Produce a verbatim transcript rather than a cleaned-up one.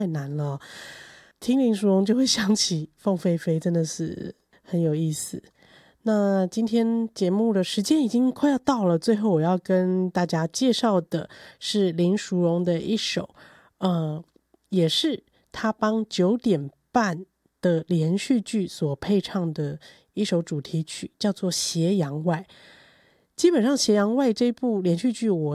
太难了，听林淑荣就会想起凤飞飞，真的是很有意思。那今天节目的时间已经快要到了，最后我要跟大家介绍的是林淑荣的一首呃，也是他帮九点半的连续剧所配唱的一首主题曲，叫做《斜阳外》。基本上《斜阳外》这部连续剧我